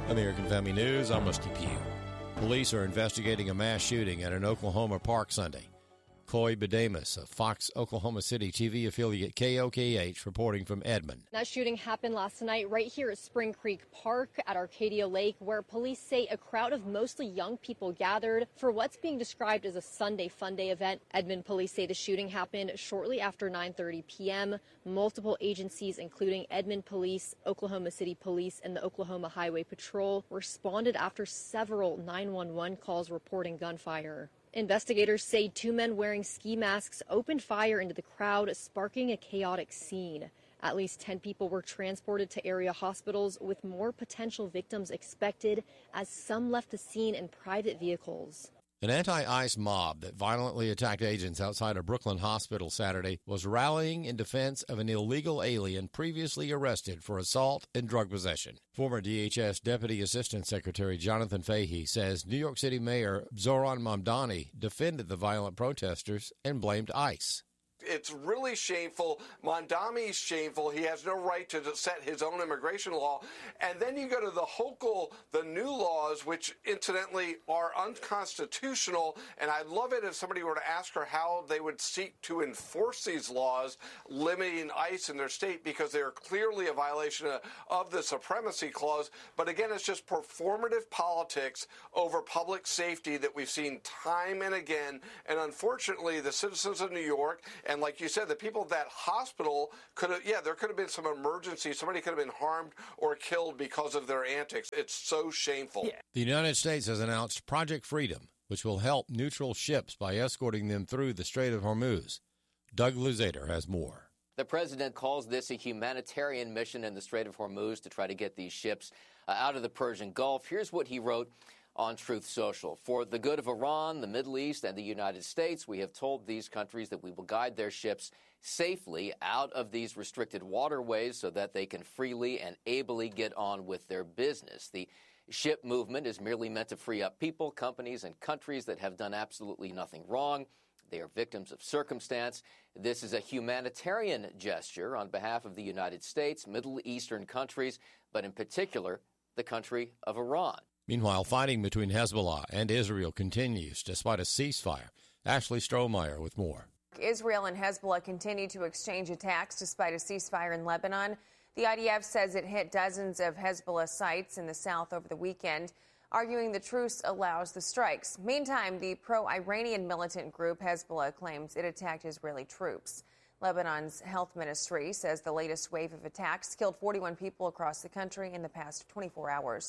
American Family News, I'm Rusty Pugh. Police are investigating a mass shooting at an Oklahoma park Sunday. Chloe Bedamus of Fox Oklahoma City TV affiliate KOKH reporting from Edmond. That shooting happened last night right here at Spring Creek Park at Arcadia Lake, where police say a crowd of mostly young people gathered for what's being described as a Sunday Fun Day event. Edmond police say the shooting happened shortly after 9:30 p.m. Multiple agencies, including Edmond Police, Oklahoma City Police, and the Oklahoma Highway Patrol, responded after several 911 calls reporting gunfire. Investigators say two men wearing ski masks opened fire into the crowd, sparking a chaotic scene. At least 10 people were transported to area hospitals, with more potential victims expected as some left the scene in private vehicles. An anti-ICE mob that violently attacked agents outside a Brooklyn hospital Saturday was rallying in defense of an illegal alien previously arrested for assault and drug possession. Former DHS Deputy Assistant Secretary Jonathan Fahey says New York City Mayor Zoran Mamdani defended the violent protesters and blamed ICE. It's really shameful. Mamdani's shameful. He has no right to set his own immigration law. And then you go to the Hochul, the new laws, which incidentally are unconstitutional. And I'd love it if somebody were to ask her how they would seek to enforce these laws limiting ICE in their state, because they are clearly a violation of the Supremacy Clause. But again, it's just performative politics over public safety that we've seen time and again. And unfortunately, the citizens of New York, and like you said, the people at that hospital there could have been some emergency. Somebody could have been harmed or killed because of their antics. It's so shameful. Yeah. The United States has announced Project Freedom, which will help neutral ships by escorting them through the Strait of Hormuz. Doug Luzader has more. The president calls this a humanitarian mission in the Strait of Hormuz to try to get these ships out of the Persian Gulf. Here's what he wrote on Truth Social. For the good of Iran, the Middle East, and the United States, we have told these countries that we will guide their ships safely out of these restricted waterways so that they can freely and ably get on with their business. The ship movement is merely meant to free up people, companies, and countries that have done absolutely nothing wrong. They are victims of circumstance. This is a humanitarian gesture on behalf of the United States, Middle Eastern countries, but in particular, the country of Iran. Meanwhile, fighting between Hezbollah and Israel continues despite a ceasefire. Ashley Strohmeyer with more. Israel and Hezbollah continue to exchange attacks despite a ceasefire in Lebanon. The IDF says it hit dozens of Hezbollah sites in the south over the weekend, arguing the truce allows the strikes. Meantime, the pro-Iranian militant group Hezbollah claims it attacked Israeli troops. Lebanon's health ministry says the latest wave of attacks killed 41 people across the country in the past 24 hours.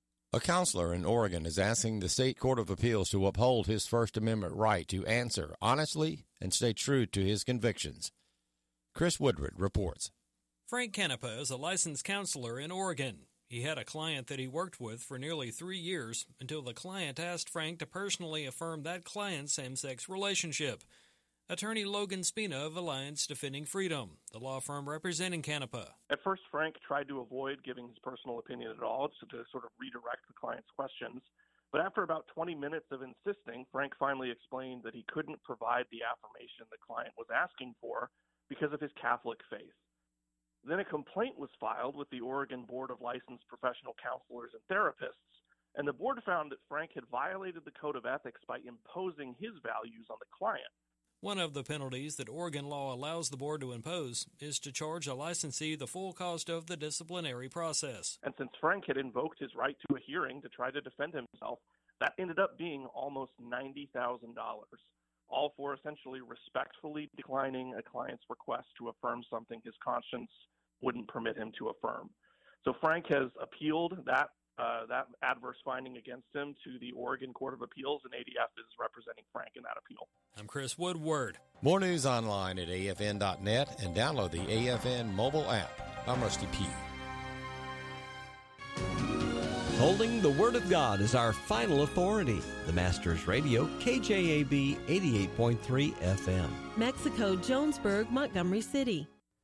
A counselor in Oregon is asking the State Court of Appeals to uphold his First Amendment right to answer honestly and stay true to his convictions. Chris Woodward reports. Frank Canepa is a licensed counselor in Oregon. He had a client that he worked with for nearly 3 years until the client asked Frank to personally affirm that client's same-sex relationship. Attorney Logan Spina of Alliance Defending Freedom, the law firm representing Canepa. At first, Frank tried to avoid giving his personal opinion at all, to sort of redirect the client's questions. But after about 20 minutes of insisting, Frank finally explained that he couldn't provide the affirmation the client was asking for because of his Catholic faith. Then a complaint was filed with the Oregon Board of Licensed Professional Counselors and Therapists, and the board found that Frank had violated the code of ethics by imposing his values on the client. One of the penalties that Oregon law allows the board to impose is to charge a licensee the full cost of the disciplinary process. And since Frank had invoked his right to a hearing to try to defend himself, that ended up being almost $90,000, all for essentially respectfully declining a client's request to affirm something his conscience wouldn't permit him to affirm. So Frank has appealed that adverse finding against him to the Oregon Court of Appeals, and ADF is representing Frank in that appeal. I'm Chris Woodward. More news online at afn.net and download the AFN mobile app. I'm Rusty Pugh. Holding the Word of God is our final authority. The Masters Radio, KJAB 88.3 FM. Mexico, Jonesburg, Montgomery City.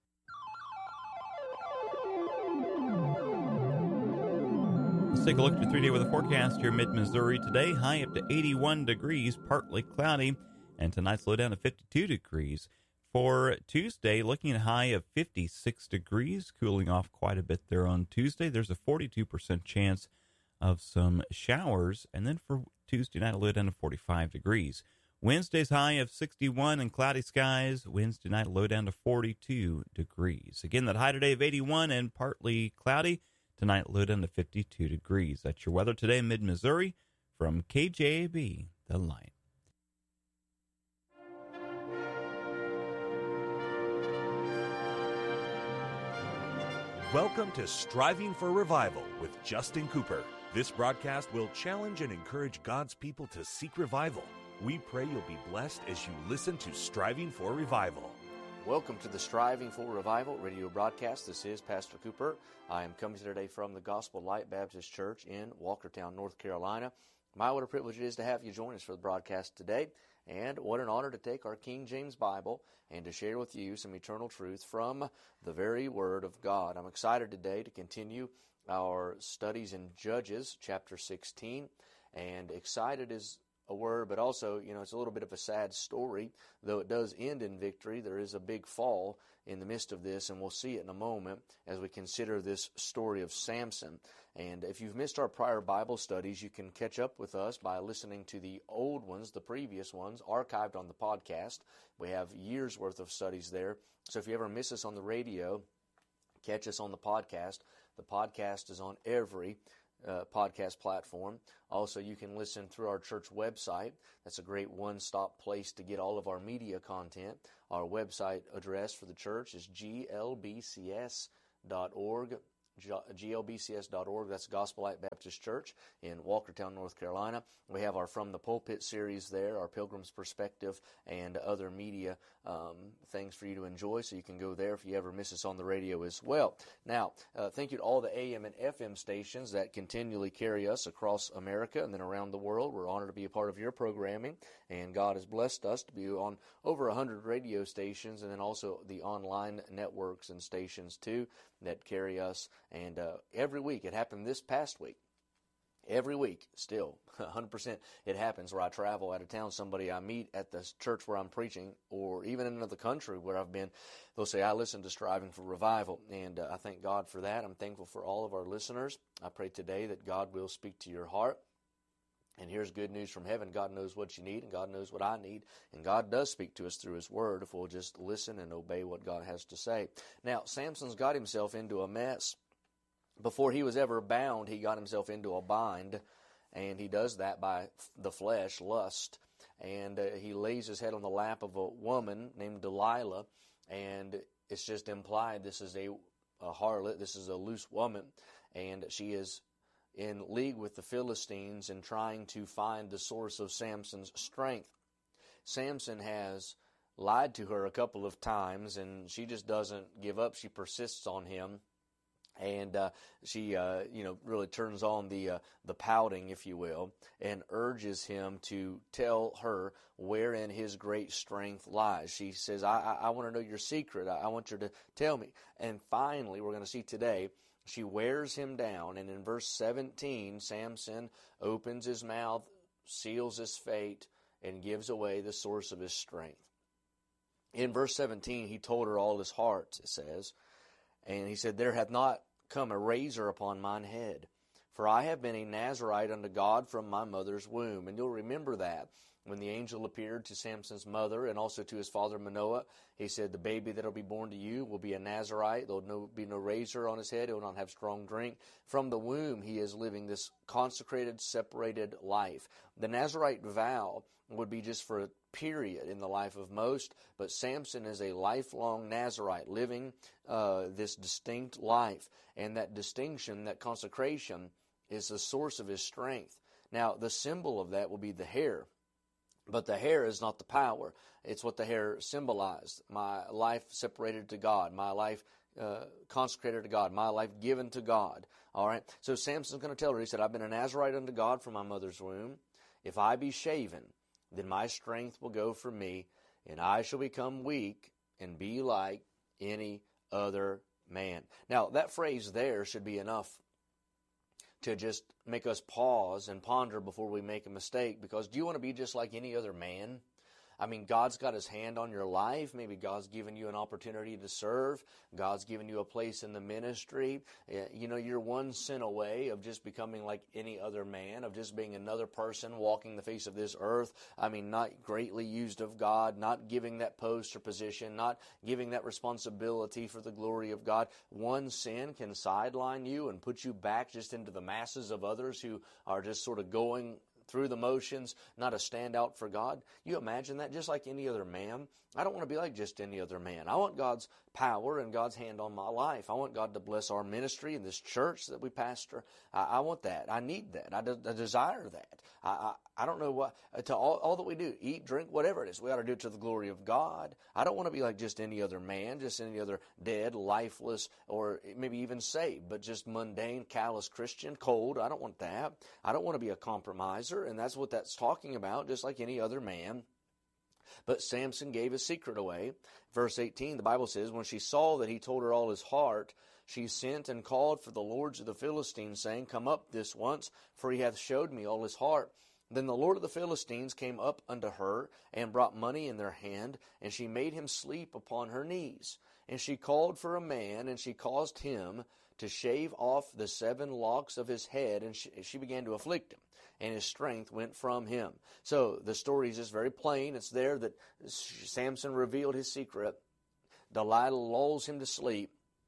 Let's take a look at your 3-day weather forecast here in mid-Missouri. Today, high up to 81 degrees, partly cloudy, and tonight's low down to 52 degrees. For Tuesday, looking at a high of 56 degrees, cooling off quite a bit there on Tuesday. There's a 42% chance of some showers. And then for Tuesday night, a low down to 45 degrees. Wednesday's high of 61 and cloudy skies. Wednesday night, low down to 42 degrees. Again, that high today of 81 and partly cloudy. Tonight, low down to 52 degrees. That's your weather today in mid-Missouri from KJAB, The Light. Welcome to Striving for Revival with Justin Cooper. This broadcast will challenge and encourage God's people to seek revival. We pray you'll be blessed as you listen to Striving for Revival. Welcome to the Striving for Revival radio broadcast. This is Pastor Cooper. I am coming today from the Gospel Light Baptist Church in Walkertown, North Carolina. What a privilege it is to have you join us for the broadcast today. And what an honor to take our King James Bible and to share with you some eternal truth from the very Word of God. I'm excited today to continue our studies in Judges chapter 16. And excited is a word, but also, it's a little bit of a sad story. Though it does end in victory, there is a big fall in the midst of this, and we'll see it in a moment as we consider this story of Samson. And if you've missed our prior Bible studies, you can catch up with us by listening to the old ones, the previous ones, archived on the podcast. We have years' worth of studies there. So if you ever miss us on the radio, catch us on the podcast. The podcast is on every podcast platform. Also, you can listen through our church website. That's a great one-stop place to get all of our media content. Our website address for the church is glbcs.org. glbcs.org. That's Gospel Light Baptist Church in Walkertown, North Carolina. We have our From the Pulpit series there, our Pilgrim's Perspective, and other media things for you to enjoy, so you can go there if you ever miss us on the radio as well. Now, thank you to all the AM and FM stations that continually carry us across America and then around the world. We're honored to be a part of your programming, and God has blessed us to be on over 100 radio stations, and then also the online networks and stations too that carry us. And every week, it happened this past week. Every week, still, 100%, it happens where I travel out of town, somebody I meet at the church where I'm preaching, or even in another country where I've been, they'll say, I listen to Striving for Revival, and I thank God for that. I'm thankful for all of our listeners. I pray today that God will speak to your heart. And here's good news from heaven. God knows what you need, and God knows what I need. And God does speak to us through His Word if we'll just listen and obey what God has to say. Now, Samson's got himself into a mess. Before he was ever bound, he got himself into a bind, and he does that by the flesh, lust. And he lays his head on the lap of a woman named Delilah, and it's just implied this is a harlot, this is a loose woman, and she is in league with the Philistines and trying to find the source of Samson's strength. Samson has lied to her a couple of times, and she just doesn't give up. She persists on him. And she, really turns on the pouting, if you will, and urges him to tell her wherein his great strength lies. She says, I want to know your secret. I want you to tell me. And finally, we're going to see today, she wears him down. And in verse 17, Samson opens his mouth, seals his fate, and gives away the source of his strength. In verse 17, he told her all his heart, it says. And he said, there hath not come a razor upon mine head, for I have been a Nazarite unto God from my mother's womb. And you'll remember that when the angel appeared to Samson's mother and also to his father Manoah, he said, the baby that will be born to you will be a Nazarite. There will be no razor on his head. He will not have strong drink. From the womb he is living this consecrated, separated life. The Nazarite vow would be just for a period in the life of most, but Samson is a lifelong Nazarite, living this distinct life. And that distinction, that consecration, is the source of his strength. Now, the symbol of that will be the hair. But the hair is not the power. It's what the hair symbolized. My life separated to God. My life consecrated to God. My life given to God. All right? So Samson's going to tell her, he said, I've been a Nazarite unto God from my mother's womb. If I be shaven, then my strength will go from me, and I shall become weak and be like any other man. Now, that phrase there should be enough to just make us pause and ponder before we make a mistake, because do you want to be just like any other man? I mean, God's got his hand on your life. Maybe God's given you an opportunity to serve. God's given you a place in the ministry. You know, you're one sin away of just becoming like any other man, of just being another person walking the face of this earth. I mean, not greatly used of God, not giving that post or position, not giving that responsibility for the glory of God. One sin can sideline you and put you back just into the masses of others who are just sort of going through the motions, not a standout for God. You imagine that? Just like any other man. I don't want to be like just any other man. I want God's power and God's hand on my life. I want God to bless our ministry and this church that we pastor. I want that. I need that. I desire that. I don't know what, to all that we do, eat, drink, whatever it is, we ought to do it to the glory of God. I don't want to be like just any other man, just any other dead, lifeless, or maybe even saved, but just mundane, callous Christian, cold. I don't want that. I don't want to be a compromiser, and that's what that's talking about, just like any other man. But Samson gave his secret away. Verse 18, the Bible says, when she saw that he told her all his heart, she sent and called for the lords of the Philistines, saying, come up this once, for he hath showed me all his heart. Then the Lord of the Philistines came up unto her, and brought money in their hand, and she made him sleep upon her knees. And she called for a man, and she caused him to shave off the 7 locks of his head, and she began to afflict him, and his strength went from him. So the story is just very plain. It's there that Samson revealed his secret. Delilah lulls him to sleep.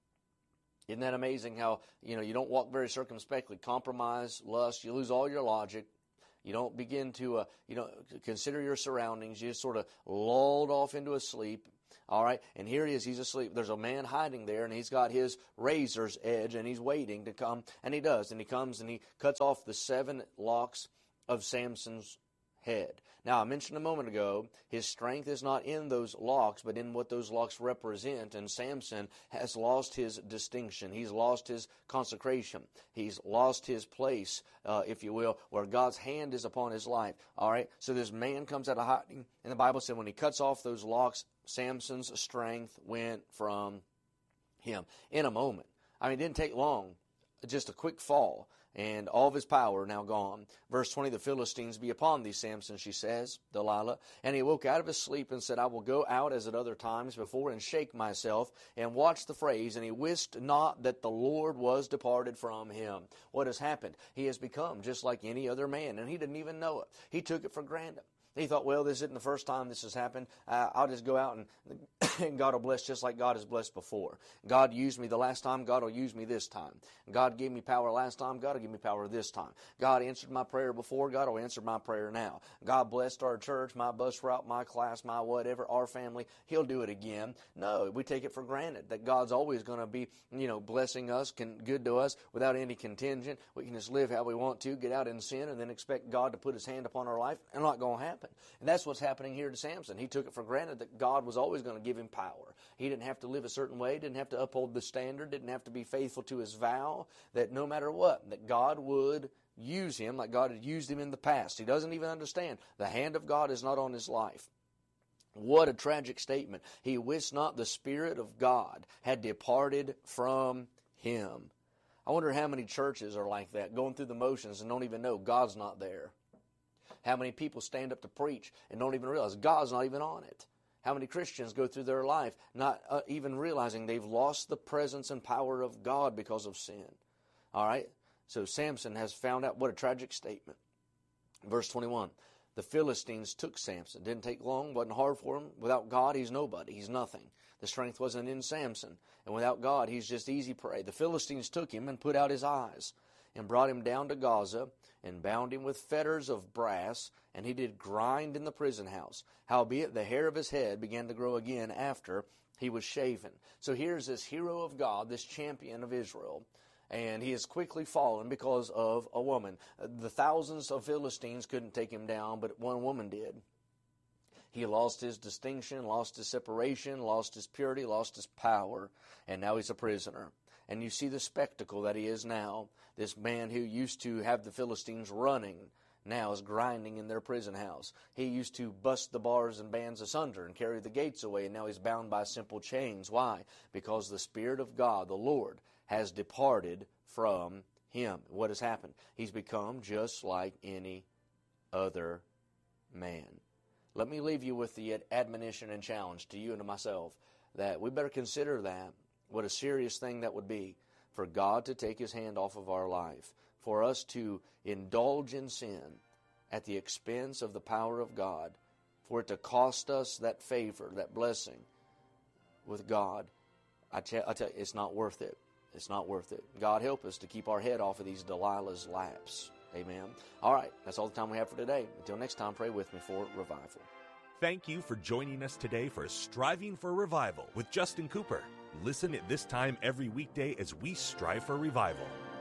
Isn't that amazing how, you don't walk very circumspectly, compromise, lust, you lose all your logic. You don't begin to, consider your surroundings. You just sort of lulled off into a sleep. All right, and here he is, he's asleep. There's a man hiding there, and he's got his razor's edge, and he's waiting to come, and he does. And he comes, and he cuts off the 7 locks of Samson's head. Now, I mentioned a moment ago, his strength is not in those locks, but in what those locks represent. And Samson has lost his distinction. He's lost his consecration. He's lost his place, if you will, where God's hand is upon his life. All right, so this man comes out of hiding, and the Bible said when he cuts off those locks, Samson's strength went from him in a moment. I mean, it didn't take long, just a quick fall. And all of his power now gone. Verse 20, the Philistines be upon thee, Samson, she says, Delilah. And he woke out of his sleep and said, I will go out as at other times before and shake myself and watch the phrase. And he wist not that the Lord was departed from him. What has happened? He has become just like any other man, and he didn't even know it. He took it for granted. He thought, well, this isn't the first time this has happened. I'll just go out and God will bless just like God has blessed before. God used me the last time. God will use me this time. God gave me power last time. God will give me power this time. God answered my prayer before. God will answer my prayer now. God blessed our church, my bus route, my class, my whatever, our family. He'll do it again. No, we take it for granted that God's always going to be, blessing us, good to us without any contingent. We can just live how we want to, get out in sin, and then expect God to put his hand upon our life. It's not going to happen. And that's what's happening here to Samson. He took it for granted that God was always going to give him power. He didn't have to live a certain way, didn't have to uphold the standard, didn't have to be faithful to his vow, that no matter what, that God would use him like God had used him in the past. He doesn't even understand. The hand of God is not on his life. What a tragic statement. He wist not the Spirit of God had departed from him. I wonder how many churches are like that, going through the motions and don't even know God's not there. How many people stand up to preach and don't even realize God's not even on it? How many Christians go through their life not even realizing they've lost the presence and power of God because of sin? All right? So Samson has found out. What a tragic statement. Verse 21, the Philistines took Samson. Didn't take long, wasn't hard for him. Without God, he's nobody. He's nothing. The strength wasn't in Samson. And without God, he's just easy prey. The Philistines took him and put out his eyes and brought him down to Gaza and bound him with fetters of brass, and he did grind in the prison house. Howbeit the hair of his head began to grow again after he was shaven. So here's this hero of God, this champion of Israel, and he has quickly fallen because of a woman. The thousands of Philistines couldn't take him down, but one woman did. He lost his distinction, lost his separation, lost his purity, lost his power, and now he's a prisoner. And you see the spectacle that he is now. This man who used to have the Philistines running now is grinding in their prison house. He used to bust the bars and bands asunder and carry the gates away, and now he's bound by simple chains. Why? Because the Spirit of God, the Lord, has departed from him. What has happened? He's become just like any other man. let me leave you with the admonition and challenge to you and to myself that we better consider that, what a serious thing that would be for God to take His hand off of our life, for us to indulge in sin at the expense of the power of God, for it to cost us that favor, that blessing with God. I tell you, it's not worth it. It's not worth it. God help us to keep our head off of these Delilah's laps. Amen. All right, that's all the time we have for today. Until next time, pray with me for revival. Thank you for joining us today for Striving for Revival with Justin Cooper. Listen at this time every weekday as we strive for revival.